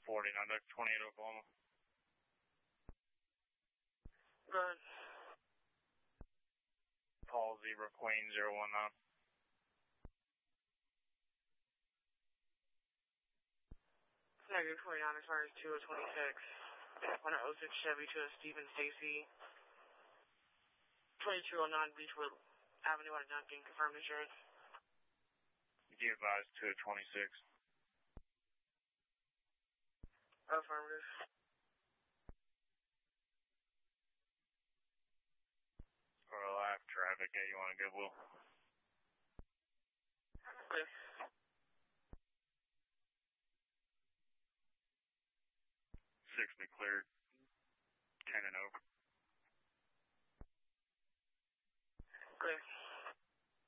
49, 28 Oklahoma. Good. Paul Zebra Queen 019. Negative 29 as far as 2 of 26. 106 Chevy to a Stephen Stacy. 2209 Beechwood Avenue out of Duncan. Confirmed insurance. Be advised 2 of 26. Affirmative. For a live traffic, you want to Goodwill? Okay. 6 be cleared.